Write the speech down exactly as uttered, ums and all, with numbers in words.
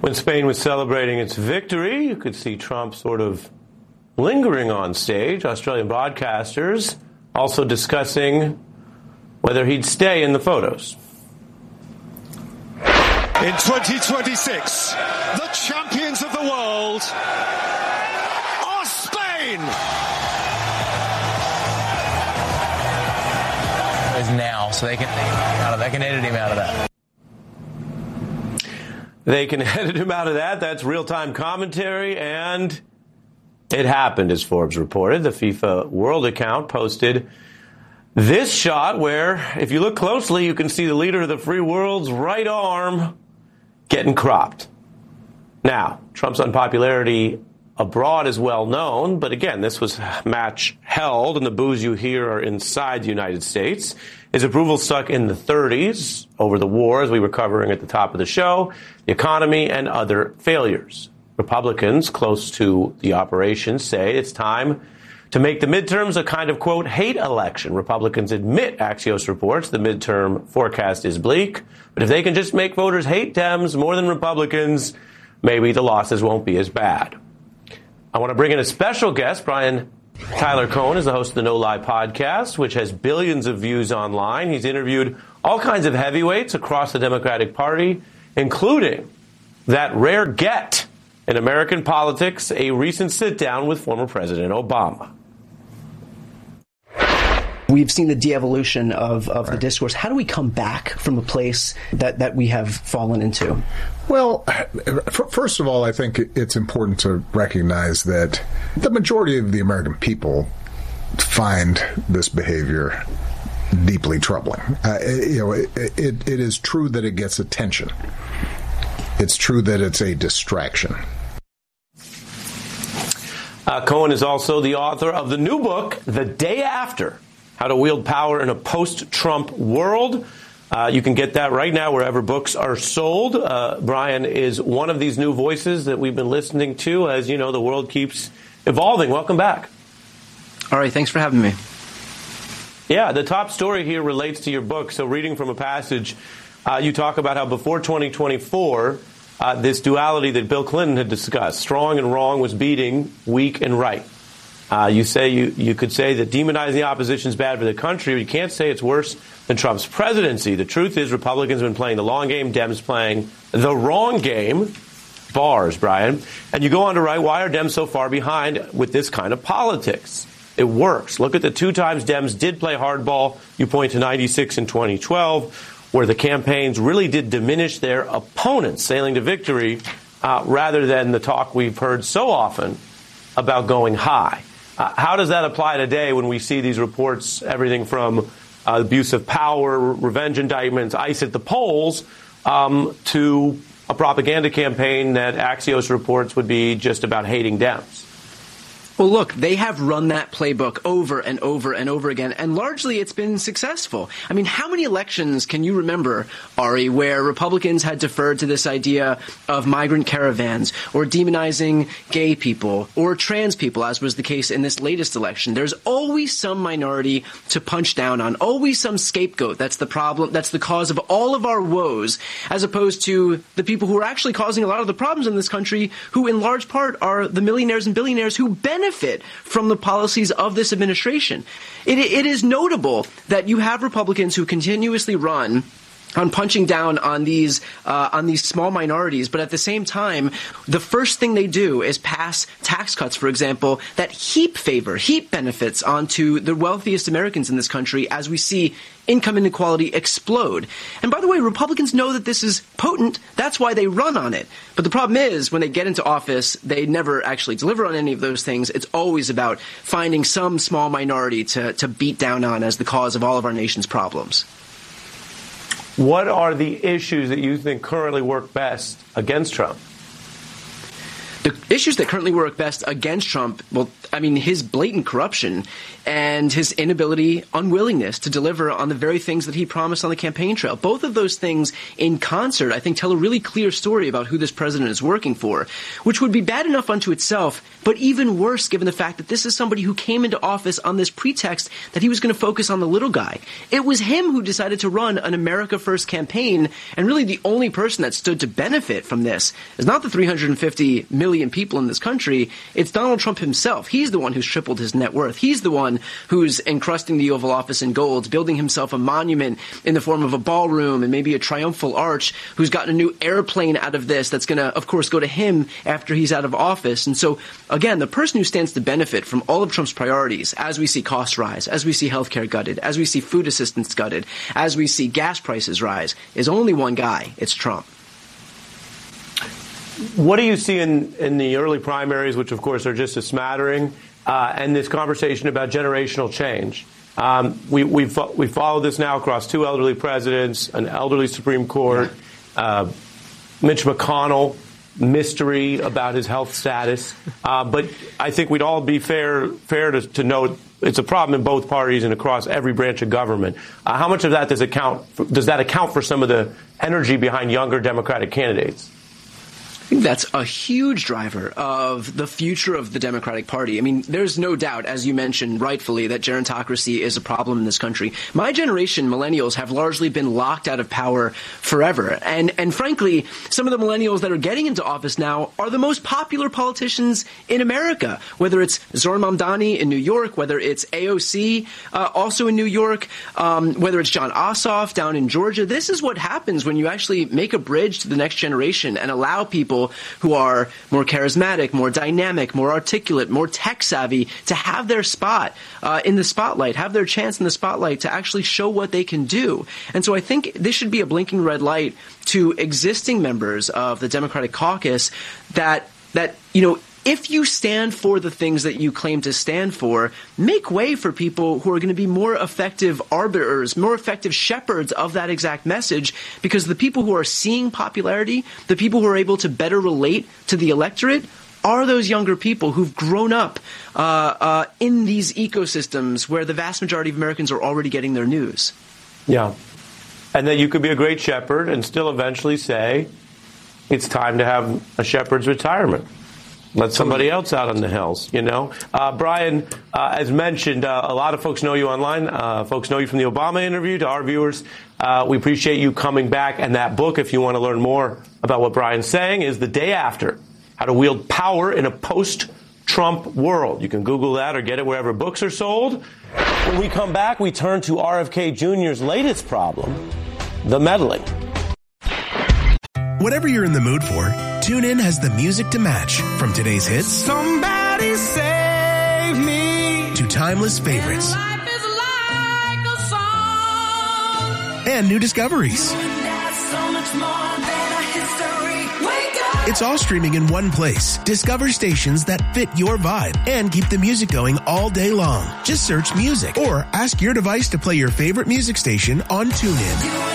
When Spain was celebrating its victory, you could see Trump sort of lingering on stage. Australian broadcasters also discussing whether he'd stay in the photos. In twenty twenty-six, the champions of the world are Spain! Is now, so they can, they can, out of, they can edit him out of that. They can edit him out of that. That's real-time commentary, and it happened, as Forbes reported. The FIFA World account posted this shot where, if you look closely, you can see the leader of the free world's right arm getting cropped. Now, Trump's unpopularity abroad is well known, but again, this was a match held, and the boos you hear are inside the United States. His approval stuck in the thirties over the war, as we were covering at the top of the show, the economy, and other failures. Republicans close to the operation say it's time to make the midterms a kind of, quote, hate election. Republicans admit, Axios reports, the midterm forecast is bleak. But if they can just make voters hate Dems more than Republicans, maybe the losses won't be as bad. I want to bring in a special guest. Brian Tyler Cohen is the host of the No Lie podcast, which has billions of views online. He's interviewed all kinds of heavyweights across the Democratic Party, including that rare get in American politics, a recent sit-down with former President Obama. We've seen the de-evolution of, of right. the discourse. How do we come back from a place that, that we have fallen into? Well, first of all, I think it's important to recognize that the majority of the American people find this behavior deeply troubling. Uh, you know, it, it, it is true that it gets attention. It's true that it's a distraction. Uh, Cohen is also the author of the new book, The Day After: How to Wield Power in a Post-Trump World. Uh, you can get that right now wherever books are sold. Uh, Brian is one of these new voices that we've been listening to. As you know, the world keeps evolving. Welcome back. All right, thanks for having me. Yeah, the top story here relates to your book. So reading from a passage, uh, you talk about how before twenty twenty-four, uh, this duality that Bill Clinton had discussed, strong and wrong, was beating weak and right. Uh, you say you, you could say that demonizing the opposition is bad for the country, but you can't say it's worse than Trump's presidency. The truth is Republicans have been playing the long game, Dems playing the wrong game. Bars, Brian. And you go on to write, why are Dems so far behind with this kind of politics? It works. Look at the two times Dems did play hardball. You point to ninety-six and twenty twelve, where the campaigns really did diminish their opponents sailing to victory, uh, rather than the talk we've heard so often about going high. Uh, how does that apply today when we see these reports, everything from uh, abuse of power, revenge indictments, ICE at the polls, um, to a propaganda campaign that Axios reports would be just about hating Dems? Well, look, they have run that playbook over and over and over again, and largely it's been successful. I mean, how many elections can you remember, Ari, where Republicans had deferred to this idea of migrant caravans or demonizing gay people or trans people, as was the case in this latest election? There's always some minority to punch down on, always some scapegoat. That's the problem. That's the cause of all of our woes, as opposed to the people who are actually causing a lot of the problems in this country, who in large part are the millionaires and billionaires who benefit benefit from the policies of this administration. It, it is notable that you have Republicans who continuously run on punching down on these uh, on these small minorities, but at the same time, the first thing they do is pass tax cuts, for example, that heap favor, heap benefits onto the wealthiest Americans in this country, as we see income inequality explode. And by the way, Republicans know that this is potent. That's why they run on it. But the problem is, when they get into office, they never actually deliver on any of those things. It's always about finding some small minority to, to beat down on as the cause of all of our nation's problems. What are the issues that you think currently work best against Trump? the issues that currently work best against Trump, well, I mean, his blatant corruption and his inability, unwillingness to deliver on the very things that he promised on the campaign trail. Both of those things in concert, I think, tell a really clear story about who this president is working for, which would be bad enough unto itself, but even worse given the fact that this is somebody who came into office on this pretext that he was going to focus on the little guy. It was him who decided to run an America First campaign, and really the only person that stood to benefit from this is not the three hundred fifty million people in this country, it's Donald Trump himself. He's the one who's tripled his net worth. He's the one who's encrusting the Oval Office in gold, building himself a monument in the form of a ballroom and maybe a triumphal arch, who's gotten a new airplane out of this that's going to, of course, go to him after he's out of office. And so, again, the person who stands to benefit from all of Trump's priorities, as we see costs rise, as we see healthcare gutted, as we see food assistance gutted, as we see gas prices rise, is only one guy. It's Trump. What do you see in, in the early primaries, which, of course, are just a smattering, uh, and this conversation about generational change? Um, we, we've, we've followed this now across two elderly presidents, an elderly Supreme Court, uh, Mitch McConnell, mystery about his health status. Uh, but I think we'd all be fair fair to, to note it's a problem in both parties and across every branch of government. Uh, how much of that does account for, does that account for some of the energy behind younger Democratic candidates? I think that's a huge driver of the future of the Democratic Party. I mean, there's no doubt, as you mentioned rightfully, that gerontocracy is a problem in this country. My generation, millennials, have largely been locked out of power forever. And, and frankly, some of the millennials that are getting into office now are the most popular politicians in America, whether it's Zohran Mamdani in New York, whether it's A O C uh, also in New York, um, whether it's Jon Ossoff down in Georgia. This is what happens when you actually make a bridge to the next generation and allow people who are more charismatic, more dynamic, more articulate, more tech-savvy to have their spot uh, in the spotlight, have their chance in the spotlight to actually show what they can do. And so I think this should be a blinking red light to existing members of the Democratic caucus that, that you know, if you stand for the things that you claim to stand for, make way for people who are going to be more effective arbiters, more effective shepherds of that exact message, because the people who are seeing popularity, the people who are able to better relate to the electorate, are those younger people who've grown up uh, uh, in these ecosystems where the vast majority of Americans are already getting their news. Yeah. And that you could be a great shepherd and still eventually say, it's time to have a shepherd's retirement. Let somebody else out on the hills, you know. Uh, Brian, uh, as mentioned, uh, a lot of folks know you online. Uh, folks know you from the Obama interview. To our viewers, uh, we appreciate you coming back. And that book, if you want to learn more about what Brian's saying, is The Day After, How to Wield Power in a Post-Trump World. You can Google that or get it wherever books are sold. When we come back, we turn to R F K Junior's latest problem, the meddling. Whatever you're in the mood for, TuneIn has the music to match. From today's hits, Somebody Save Me, to timeless favorites, Life is like a song, and new discoveries. so much more than a history. Wake up. It's all streaming in one place. Discover stations that fit your vibe and keep the music going all day long. Just search music or ask your device to play your favorite music station on TuneIn.